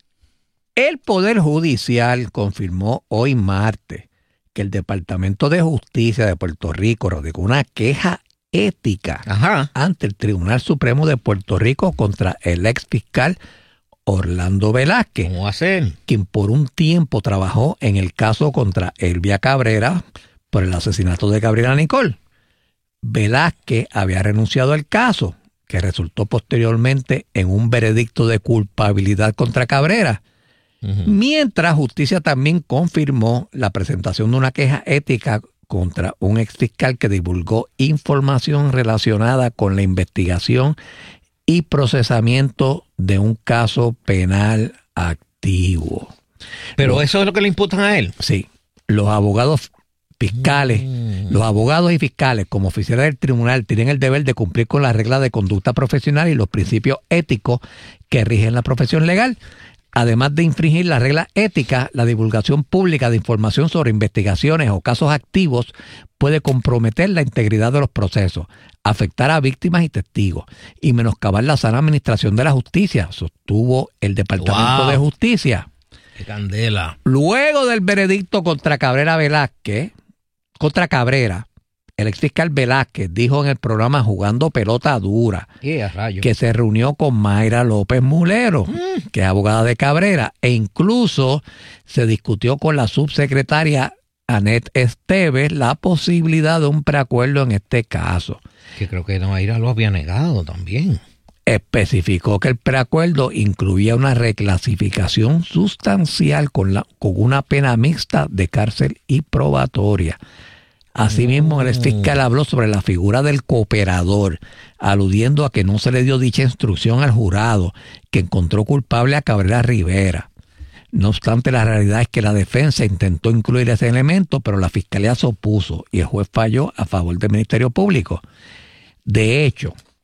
el Poder Judicial confirmó hoy martes que el Departamento de Justicia de Puerto Rico radicó una queja ética Ajá. ante el Tribunal Supremo de Puerto Rico contra el ex fiscal Orlando Velázquez. ¿Cómo va a ser? Quien por un tiempo trabajó en el caso contra Elvia Cabrera por el asesinato de Gabriela Nicole. Velázquez había renunciado al caso, que resultó posteriormente en un veredicto de culpabilidad contra Cabrera. Uh-huh. Mientras Justicia también confirmó la presentación de una queja ética contra un exfiscal que divulgó información relacionada con la investigación y procesamiento de un caso penal activo. ¿Pero los, eso es lo que le imputan a él? Sí. Los abogados fiscales, mm. los abogados y fiscales como oficiales del tribunal tienen el deber de cumplir con las reglas de conducta profesional y los principios éticos que rigen la profesión legal. Además de infringir las reglas éticas, la divulgación pública de información sobre investigaciones o casos activos puede comprometer la integridad de los procesos, afectar a víctimas y testigos y menoscabar la sana administración de la justicia, sostuvo el Departamento wow. de Justicia. ¡Qué candela! Luego del veredicto contra Cabrera Velázquez, contra Cabrera, el exfiscal Velázquez dijo en el programa Jugando Pelota Dura yeah, que se reunió con Mayra López Mulero, mm. que es abogada de Cabrera, e incluso se discutió con la subsecretaria Anet Esteves la posibilidad de un preacuerdo en este caso. Que creo que Mayra lo había negado también. Especificó que el preacuerdo incluía una reclasificación sustancial con, la, con una pena mixta de cárcel y probatoria. Asimismo, el exfiscal habló sobre la figura del cooperador, aludiendo a que no se le dio dicha instrucción al jurado, que encontró culpable a Cabrera Rivera. No obstante, la realidad es que la defensa intentó incluir ese elemento, pero la fiscalía se opuso y el juez falló a favor del Ministerio Público. De hecho,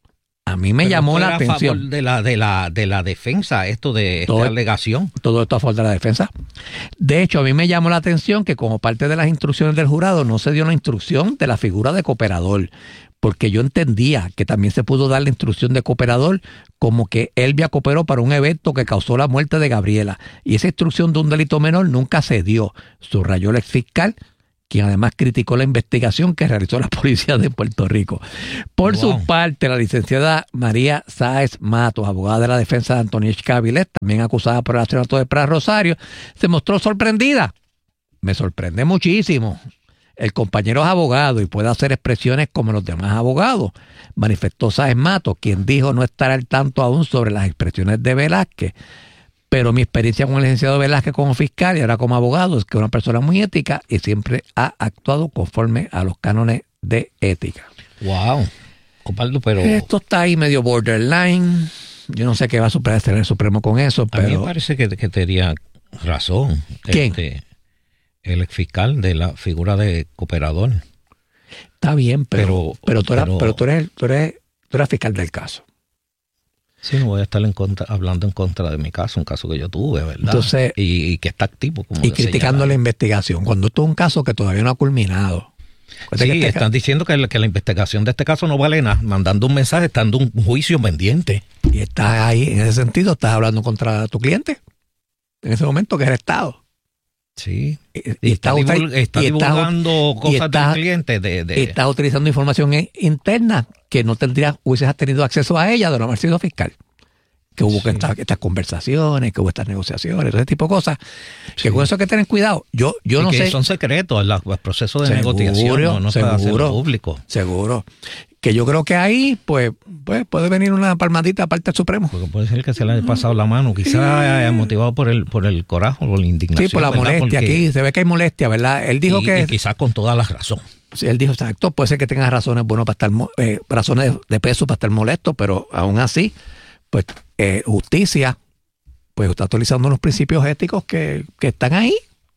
A mí me Pero llamó esto la era a atención. favor de la, de la, de la defensa, esto de Todo- esta alegación. Todo esto a favor de la defensa. De hecho, a mí me llamó la atención que como parte de las instrucciones del jurado no se dio la instrucción de la figura de cooperador, porque yo entendía que también se pudo dar la instrucción de cooperador como que Elvia cooperó para un evento que causó la muerte de Gabriela. Y esa instrucción de un delito menor nunca se dio, subrayó el exfiscal, quien además criticó la investigación que realizó la policía de Puerto Rico. Por Wow. su parte, la licenciada María Sáez Matos, abogada de la defensa de Antonieshka Avilés, también acusada por el asesinato de Pras Rosario, se mostró sorprendida. Me sorprende muchísimo. El compañero es abogado y puede hacer expresiones como los demás abogados, manifestó Sáez Matos, quien dijo no estar al tanto aún sobre las expresiones de Velázquez. Pero mi experiencia con el licenciado Velázquez como fiscal y ahora como abogado es que es una persona muy ética y siempre ha actuado conforme a los cánones de ética. Wow. Osvaldo, pero Esto está ahí medio borderline. Yo no sé qué va a hacer el Supremo con eso, a mí me pero parece que, que tenía razón. ¿Quién? Este, el exfiscal de la figura de cooperador. está bien, pero, Pero- pero, tú, eras, pero- pero tú, eres, tú, eres, tú eres fiscal del caso. Sí, no voy a estar en contra, hablando en contra de mi caso, un caso que yo tuve, ¿verdad? Entonces- y, y que está activo. Como Y se criticando la señala. investigación, cuando esto es un caso que todavía no ha culminado. Acuérdate Sí, que este están diciendo que la, que la investigación de este caso no vale nada, mandando un mensaje, estando un juicio pendiente. ca- Y estás ahí, en ese sentido, estás hablando contra tu cliente. En ese momento que es el Estado. Sí. Y, Y y está, estás- divul- está y estás- divulgando y cosas estás- del cliente. De, de- y estás utilizando información en- interna que no tendrías, hubieses tenido acceso a ella de no haber sido fiscal. Que hubo que estas, estas conversaciones, que hubo estas negociaciones, todo ese tipo de cosas. Que con eso hay que tener cuidado. Yo, yo y no que sé. son secretos, la- los procesos de Seguro, negociación no, no se puede hacer seguro. público. Seguro. Que yo creo que ahí, pues, pues puede venir una palmadita aparte del Supremo. Porque puede ser que se le haya pasado la mano, quizás motivado por el por el coraje o la indignación. Sí, por la ¿verdad? molestia. Porque- Aquí se ve que hay molestia, ¿verdad? Él dijo y, que. y quizás con toda la razón. Sí, él dijo, exacto, puede ser que tenga razones bueno para estar, mo- eh, razones de, de peso para estar molesto, pero aún así, pues eh, justicia, pues está utilizando unos principios éticos que, que están ahí.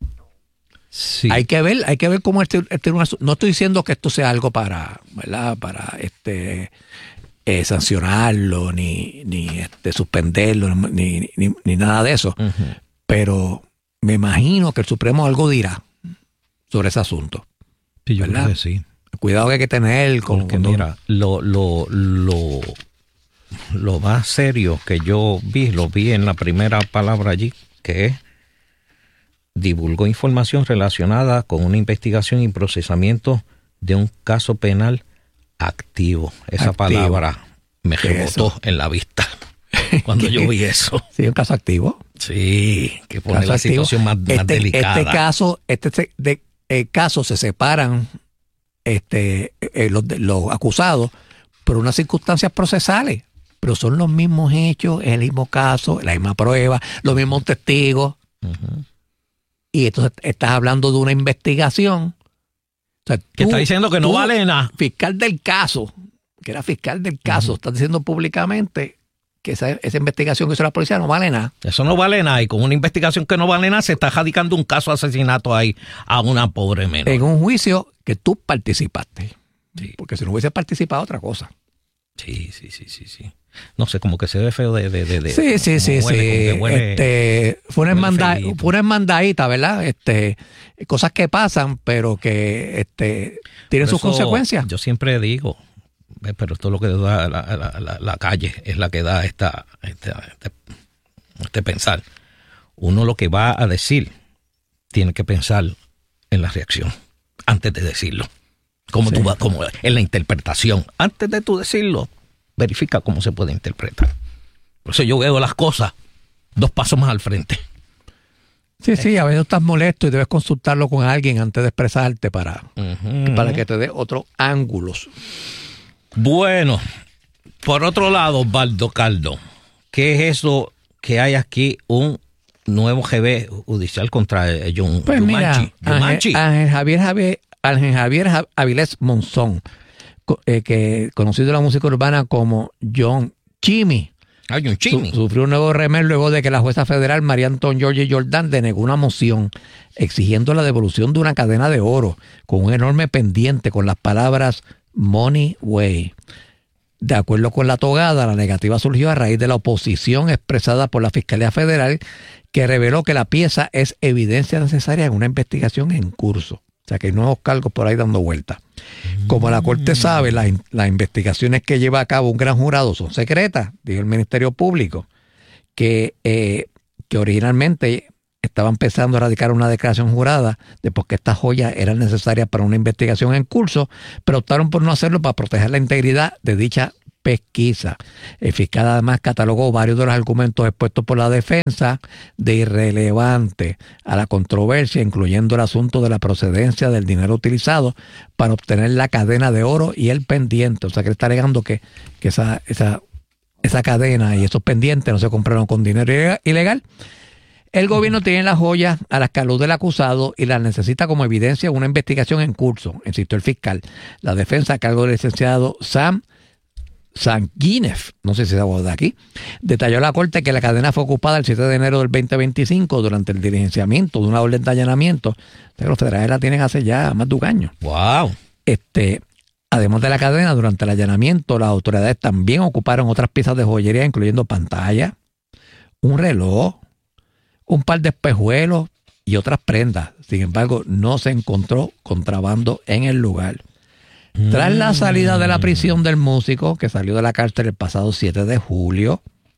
Sí. Hay que ver, hay que ver cómo este, este no estoy diciendo que esto sea algo para, ¿verdad? Para este eh, sancionarlo, ni, ni este, suspenderlo, ni, ni, ni nada de eso. Ujú. Pero me imagino que el Supremo algo dirá sobre ese asunto. Sí, yo ¿verdad? creo que sí. Cuidado que hay que tener con Porque con- mira, lo, lo, lo, lo más serio que yo vi, lo vi en la primera palabra allí, que es divulgó información relacionada con una investigación y procesamiento de un caso penal activo. Esa Activo. palabra me ¿Qué es rebotó eso? en la vista cuando yo vi eso. Sí, un caso activo. Sí, que pone Caso la activo. situación más, más este, delicada. Este caso, este se- de, eh, caso se separan este, eh, los, de- los acusados por unas circunstancias procesales, pero son los mismos hechos, es el mismo caso, la misma prueba, los mismos testigos. Ujú. Y entonces estás hablando de una investigación. O sea, Que tú- está diciendo que no tú, vale nada. Fiscal del caso, que era fiscal del caso, estás diciendo públicamente que esa, esa investigación que hizo la policía no vale nada. Eso no vale nada. Y con una investigación que no vale nada, se está radicando un caso de asesinato ahí a una pobre menor. En un juicio que tú participaste. Sí. Porque si no hubiese participado, otra cosa. Sí, sí, sí, sí, sí. No sé, como que se ve feo de... de, de, de- Sí, sí, sí, como huele, sí. como que huele- Este, fue, una huele hermandad, feíto. fue una hermandadita, ¿verdad? Este, cosas que pasan, pero que este, tienen Por sus eso consecuencias. Yo siempre digo, ve, pero esto es lo que da la, la, la, la calle, es la que da esta, esta, este, este pensar. Uno lo que va a decir, tiene que pensar en la reacción, antes de decirlo. Como Sí. tú vas, como en la interpretación. Antes de tú decirlo, verifica cómo se puede interpretar. Por eso yo veo las cosas dos pasos más al frente. Sí, sí, a veces estás molesto y debes consultarlo con alguien antes de expresarte para, Ujú. para que te dé otros ángulos. Bueno, por otro lado, Osvaldo Caldo, ¿qué es eso que hay aquí un nuevo G B judicial contra eh, Yun, Pues Yumanchi? mira, Yumanchi. Ángel, Ángel Javier, Javier, Ángel Javier Ja- Avilés Monzón, co- eh, que conocido en la música urbana como John Chimmy, Hay un chimi. su- sufrió un nuevo remen luego de que la jueza federal María Anton George Jordan denegó una moción exigiendo la devolución de una cadena de oro con un enorme pendiente con las palabras Money Way. De acuerdo con la togada, la negativa surgió a raíz de la oposición expresada por la Fiscalía Federal, que reveló que la pieza es evidencia necesaria en una investigación en curso. O sea, que hay nuevos cargos por ahí dando vueltas. Como la Corte sabe, las, las investigaciones que lleva a cabo un gran jurado son secretas, dijo el Ministerio Público, que, eh, que originalmente estaba empezando a radicar una declaración jurada después que estas joyas eran necesarias para una investigación en curso, pero optaron por no hacerlo para proteger la integridad de dicha pesquisa. El fiscal además catalogó varios de los argumentos expuestos por la defensa de irrelevante a la controversia, incluyendo el asunto de la procedencia del dinero utilizado para obtener la cadena de oro y el pendiente. O sea que está alegando que, que esa, esa, esa cadena y esos pendientes no se compraron con dinero ilegal. El gobierno tiene las joyas a la salud del acusado y las necesita como evidencia en una investigación en curso, insistió el fiscal. La defensa a cargo del licenciado Sam Sanguinef, no sé si se va de aquí, detalló a la Corte que la cadena fue ocupada el siete de enero del veinte veinticinco durante el diligenciamiento de una orden de allanamiento. O sea, los federales la tienen hace ya más de un año. ¡Wow! Este, además de la cadena, durante el allanamiento, las autoridades también ocuparon otras piezas de joyería, incluyendo pantalla, un reloj, un par de espejuelos y otras prendas. Sin embargo, no se encontró contrabando en el lugar. Tras la salida de la prisión del músico, que salió de la cárcel el pasado siete de julio,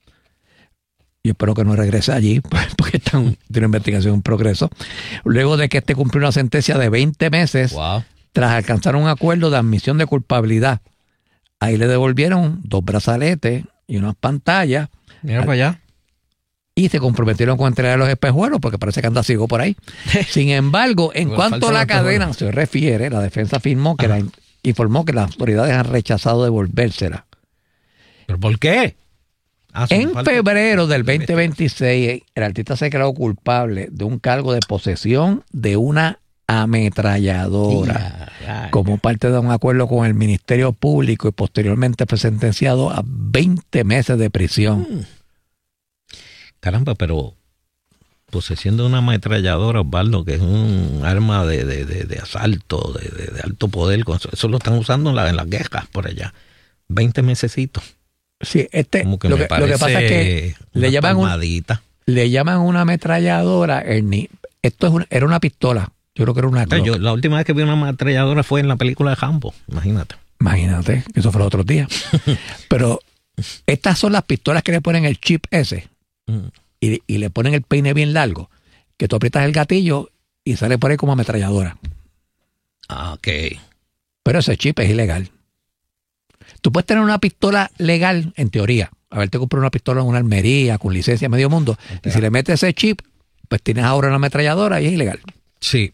y espero que no regrese allí, porque está en una investigación en progreso, luego de que este cumplió una sentencia de veinte meses, wow. Tras alcanzar un acuerdo de admisión de culpabilidad, ahí le devolvieron dos brazaletes y unas pantallas. Mira para allá. Y se comprometieron con entregar los espejuelos, porque parece que anda ciego por ahí. Sin embargo, en cuanto a la cadena se refiere, la defensa afirmó que la informó que las autoridades han rechazado devolvérsela. ¿Pero por qué? Ah, en febrero del veinte veintiséis, el artista se declaró culpable de un cargo de posesión de una ametralladora, yeah, yeah, como parte de un acuerdo con el Ministerio Público, y posteriormente fue sentenciado a veinte meses de prisión. Mm. Caramba, pero posesión de una ametralladora, Osvaldo, que es un arma de, de, de, de asalto, de, de, de alto poder, eso lo están usando en, la, en las guerras por allá. veinte mesecitos. Sí, este, Como que lo, me que, lo que pasa es que le llaman, un, le llaman una ametralladora, Ernie. Esto es una, era una pistola. Yo creo que era una Glock. Yo, la última vez que vi una ametralladora fue en la película de Rambo, imagínate. Imagínate, que eso fue los otros días. Pero estas son las pistolas que le ponen el chip ese. Mm. Y, y le ponen el peine bien largo, que tú aprietas el gatillo y sale por ahí como ametralladora. Ah, ok. Pero ese chip es ilegal. Tú puedes tener una pistola legal, en teoría. Haberte comprado una pistola en una armería, con licencia medio mundo. Okay. Y si le metes ese chip, pues tienes ahora una ametralladora y es ilegal. Sí.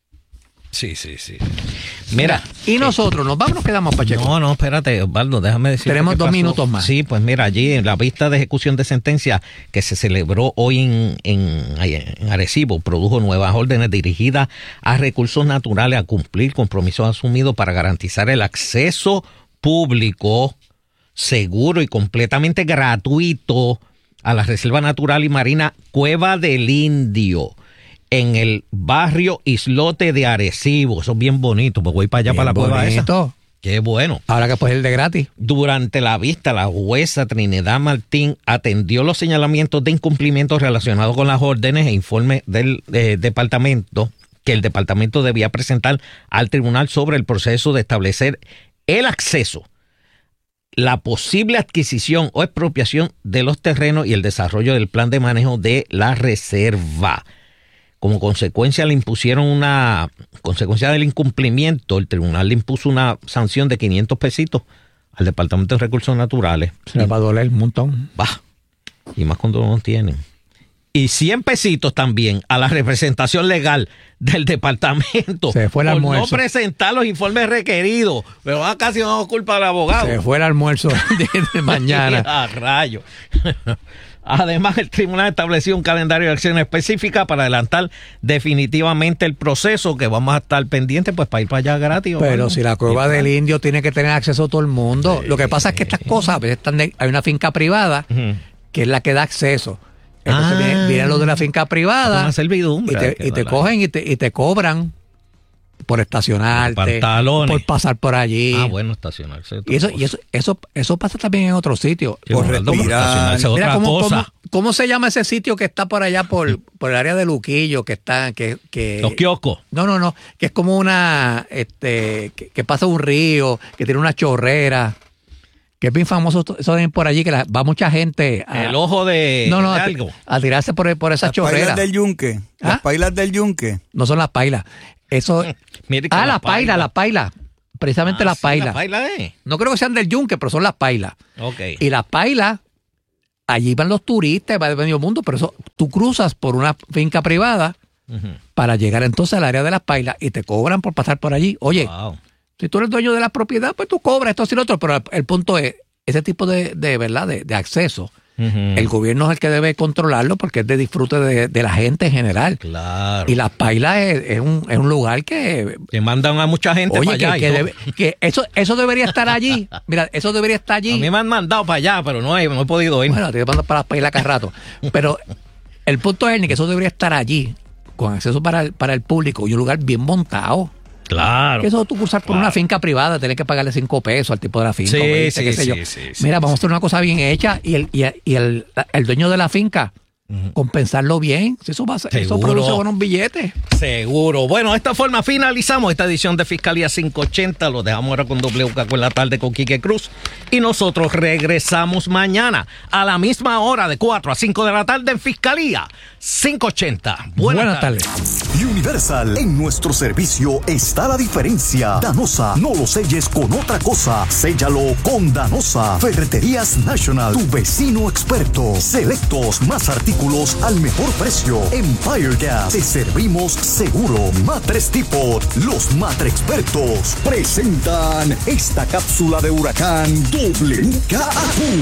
Sí, sí, sí. Mira, y nosotros, ¿nos vamos o nos quedamos, Pacheco? No, no, espérate, Osvaldo, déjame decir. Tenemos dos pasó. minutos más. Sí, pues mira, allí en la vista de ejecución de sentencia que se celebró hoy en, en, en Arecibo, produjo nuevas órdenes dirigidas a recursos naturales a cumplir compromisos asumidos para garantizar el acceso público, seguro y completamente gratuito a la Reserva Natural y Marina Cueva del Indio, en el barrio Islote de Arecibo. Eso es bien bonito, pues voy para allá, bien para la bonito. Cueva esa. Qué bueno. Ahora que puedes ir de gratis. Durante la vista, la jueza Trinidad Martín atendió los señalamientos de incumplimiento relacionados con las órdenes e informes del eh, departamento que el departamento debía presentar al tribunal sobre el proceso de establecer el acceso, la posible adquisición o expropiación de los terrenos y el desarrollo del plan de manejo de la reserva. Como consecuencia le impusieron una, consecuencia del incumplimiento, el tribunal le impuso una sanción de quinientos pesitos al Departamento de Recursos Naturales. Se le va a doler un montón. Bah, y más cuando no lo tienen. Y cien pesitos también a la representación legal del departamento. Se fue el por almuerzo. no presentar los informes requeridos. Pero ah, casi no damos culpa al abogado. Se fue el almuerzo de, de mañana. ¡Ah, rayo! Además, el tribunal estableció un calendario de acciones específica para adelantar definitivamente el proceso, que vamos a estar pendientes pues para ir para allá gratis. Pero bueno, si la Cueva del Indio tiene que tener acceso a todo el mundo. Sí. Lo que pasa es que estas cosas a veces están de, hay una finca privada uh-huh. que es la que da acceso. Entonces ah, vienen los de la finca privada una servidumbre, y te, y te cogen y te, y te cobran por estacionarte, pantalones, por pasar por allí. Ah, bueno, estacionarse. Y eso, y eso, eso, eso pasa también en otros sitios. Sí, por respirar. Mira, ¿cómo, cómo, ¿cómo se llama ese sitio que está por allá por, por el área de Luquillo, que está, que, que los kioscos? No, no, no, que es como una, este, que, que pasa un río, que tiene una chorrera. Que es bien famoso eso de por allí, que la, va mucha gente a, el ojo de, no, no, de a, algo. a tirarse por, por esa las chorrera. Las pailas del yunque. ¿Ah? Las pailas del yunque. No son las pailas. Eso. Mire ah, la las pailas, las pailas. Precisamente ah, las sí, pailas. La paila es. No creo que sean del yunque, pero son las pailas. Okay. Y las pailas, allí van los turistas, va de medio mundo, pero eso tú cruzas por una finca privada uh-huh. para llegar entonces al área de las pailas y te cobran por pasar por allí. Oye, wow. si tú eres dueño de la propiedad, pues tú cobras esto y lo otro, pero el, el punto es, ese tipo de, de verdad, de, de acceso, uh-huh. el gobierno es el que debe controlarlo porque es de disfrute de, de la gente en general. Claro. Y Las Pailas es, es, un, es un lugar que... Que mandan a mucha gente oye, para allá. Que, que, debe, que eso, eso debería estar allí. Mira, eso debería estar allí. A mí me han mandado para allá, pero no he, no he podido ir. Bueno, te voy a mandar para Las Pailas cada rato. Pero el punto es que eso debería estar allí, con acceso para el, para el público y un lugar bien montado. Claro. Que eso tú cruzar por claro. una finca privada, tenés que pagarle cinco pesos al tipo de la finca. Sí, veinte, sí, qué sé sí, yo. sí, sí. Mira, vamos a hacer una cosa bien hecha y el, y el, y el, el dueño de la finca, uh-huh. compensarlo bien. Si eso, va a, eso produce buenos billetes. Seguro. Bueno, de esta forma finalizamos esta edición de Fiscalía quinientos ochenta. Lo dejamos ahora con W K Q en la tarde con Quique Cruz. Y nosotros regresamos mañana a la misma hora de cuatro a cinco de la tarde en Fiscalía quinientos ochenta. Buenas, Buenas tardes. tardes. Universal, en nuestro servicio está la diferencia. Danosa, no lo selles con otra cosa. Séllalo con Danosa. Ferreterías National, tu vecino experto. Selectos, más artículos al mejor precio. Empire Gas, te servimos seguro. Matres Tipot, los Matre Expertos presentan esta cápsula de huracán W K A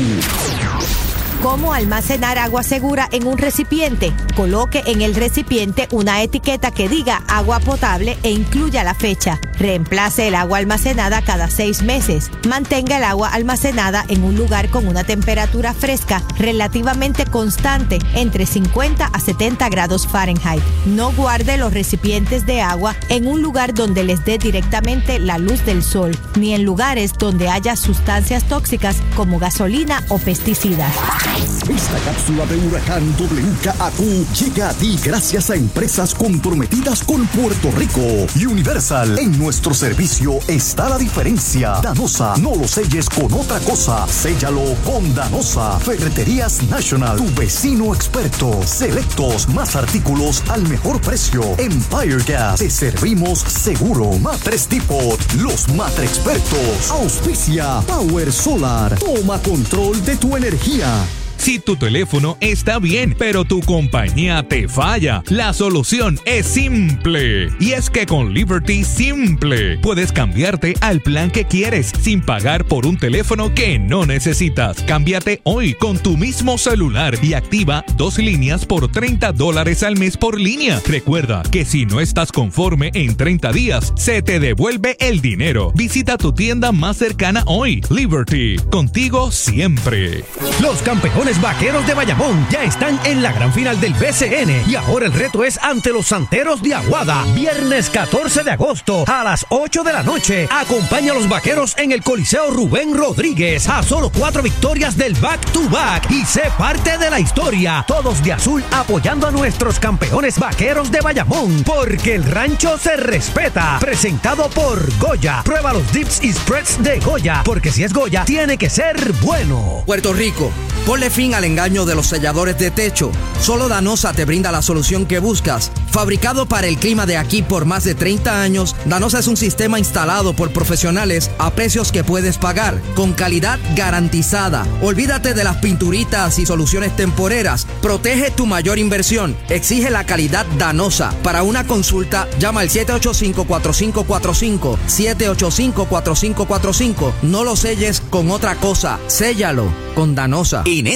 Q. ¿Cómo almacenar agua segura en un recipiente? Coloque en el recipiente una etiqueta que diga agua potable e incluya la fecha. Reemplace el agua almacenada cada seis meses. Mantenga el agua almacenada en un lugar con una temperatura fresca relativamente constante, entre cincuenta a setenta grados Fahrenheit. No guarde los recipientes de agua en un lugar donde les dé directamente la luz del sol, ni en lugares donde haya sustancias tóxicas como gasolina o pesticidas. Esta cápsula de huracán W K A Q llega a ti gracias a empresas comprometidas con Puerto Rico. Universal, en nuestro servicio está la diferencia. Danosa, no lo selles con otra cosa. Séllalo con Danosa. Ferreterías National, tu vecino experto. Selectos, más artículos al mejor precio. Empire Gas, te servimos seguro. Matres Tipot, los Matre Expertos. Auspicia Power Solar. Toma control de tu energía. Si tu teléfono está bien, pero tu compañía te falla, la solución es simple. Y es que con Liberty Simple puedes cambiarte al plan que quieres sin pagar por un teléfono que no necesitas. Cámbiate hoy con tu mismo celular y activa dos líneas por treinta dólares al mes por línea. Recuerda que si no estás conforme en treinta días, se te devuelve el dinero. Visita tu tienda más cercana hoy. Liberty, contigo siempre. Los campeones Vaqueros de Bayamón ya están en la gran final del B C N y ahora el reto es ante los Santeros de Aguada. Viernes catorce de agosto a las ocho de la noche. Acompaña a los Vaqueros en el Coliseo Rubén Rodríguez a solo cuatro victorias del back to back y sé parte de la historia. Todos de azul apoyando a nuestros campeones Vaqueros de Bayamón, porque el rancho se respeta. Presentado por Goya. Prueba los dips y spreads de Goya, porque si es Goya tiene que ser bueno. Puerto Rico, ponle fin al engaño de los selladores de techo. Solo Danosa te brinda la solución que buscas. Fabricado para el clima de aquí por más de treinta años, Danosa es un sistema instalado por profesionales a precios que puedes pagar, con calidad garantizada. Olvídate de las pinturitas y soluciones temporeras. Protege tu mayor inversión. Exige la calidad Danosa. Para una consulta, llama al siete ocho cinco, cuatro cinco cuatro cinco, siete ocho cinco, cuatro cinco cuatro cinco. No lo selles con otra cosa. Séllalo con Danosa. En este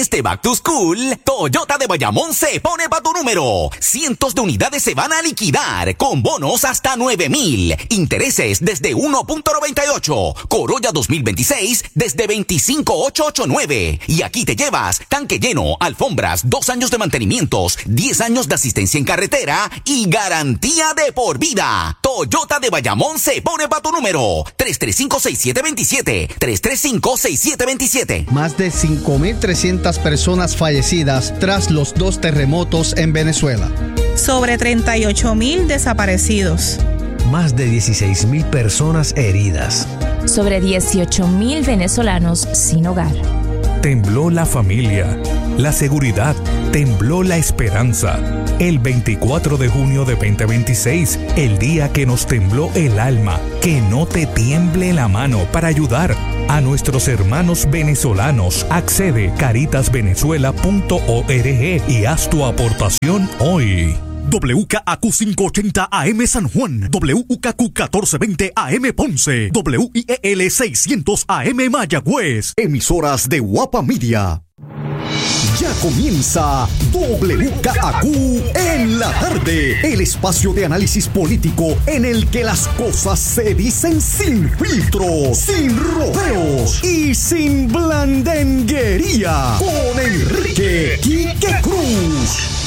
este Back to School, Toyota de Bayamón se pone pa' tu número. Cientos de unidades se van a liquidar con bonos hasta nueve mil. Intereses desde uno punto noventa y ocho. Corolla dos mil veintiséis desde veinticinco mil ochocientos ochenta y nueve. Y aquí te llevas tanque lleno, alfombras, dos años de mantenimientos, diez años de asistencia en carretera y garantía de por vida. Toyota de Bayamón se pone pa' tu número. tres tres cinco, seis siete dos siete. tres tres cinco, seis siete dos siete. Más de cinco mil trescientas personas fallecidas tras los dos terremotos en Venezuela. Sobre treinta y ocho mil desaparecidos. Más de dieciséis mil personas heridas. Sobre dieciocho mil venezolanos sin hogar. Tembló la familia, la seguridad, tembló la esperanza. El veinticuatro de junio de veinte veintiséis, el día que nos tembló el alma, que no te tiemble la mano para ayudar a nuestros hermanos venezolanos. Accede a caritas venezuela punto org y haz tu aportación hoy. W K A Q quinientos ochenta A M San Juan, W K Q catorce veinte A M Ponce, W I E L seiscientos A M Mayagüez, emisoras de Guapa Media. Ya comienza W K A Q en la tarde, el espacio de análisis político en el que las cosas se dicen sin filtros, sin rodeos y sin blandenguería. Con Enrique Quique Cruz.